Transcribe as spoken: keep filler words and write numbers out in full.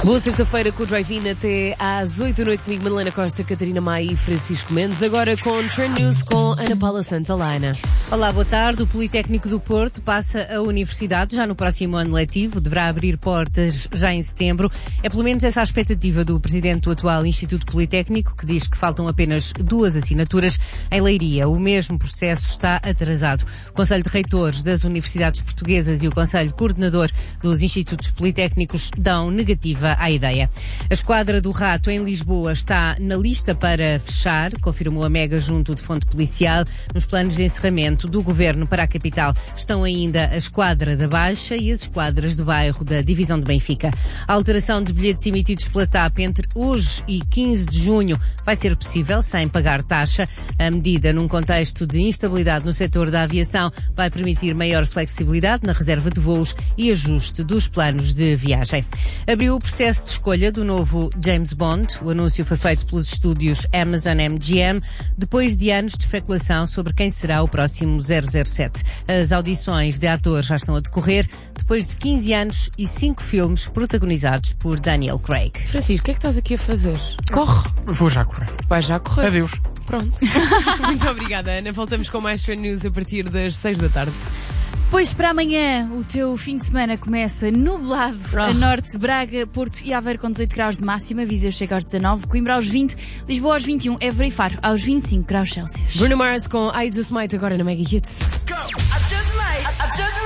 Boa sexta-feira com o Drive-In até às oito da noite comigo, Madalena Costa, Catarina Maia e Francisco Mendes. Agora com Trend News com Ana Paula Santos. Olá, Ana. Olá, boa tarde. O Politécnico do Porto passa a universidade já no próximo ano letivo. Deverá abrir portas já em setembro. É pelo menos essa a expectativa do presidente do atual Instituto Politécnico, que diz que faltam apenas duas assinaturas em Leiria. O mesmo processo está atrasado. O Conselho de Reitores das Universidades Portuguesas e o Conselho Coordenador dos Institutos Politécnicos dão negativa à ideia. A Esquadra do Rato em Lisboa está na lista para fechar, confirmou a Mega junto de fonte policial. Nos planos de encerramento do Governo para a capital estão ainda a Esquadra da Baixa e as esquadras de bairro da Divisão de Benfica. A alteração de bilhetes emitidos pela T A P entre hoje e quinze de junho vai ser possível sem pagar taxa. A medida, num contexto de instabilidade no setor da aviação, vai permitir maior flexibilidade na reserva de voos e ajuste dos planos de viagem. Abriu o processo de escolha do novo James Bond. O anúncio foi feito pelos estúdios Amazon M G M, depois de anos de especulação sobre quem será o próximo zero zero sete. As audições de atores já estão a decorrer, depois de quinze anos e cinco filmes protagonizados por Daniel Craig. Francisco, o que é que estás aqui a fazer? Corre. Vou já correr. Vai já correr. Adeus. Pronto. Muito obrigada, Ana. Voltamos com mais Trend News a partir das seis da tarde. Pois para amanhã o teu fim de semana começa nublado Oh. a norte, Braga, Porto e Aveiro com dezoito graus de máxima, Viseu chega aos dezanove, Coimbra aos vinte, Lisboa aos vinte e um, Évora e Faro aos vinte e cinco graus Celsius. Bruno Mars com I Just Might agora na Mega Hits. Go. I just might. I just might.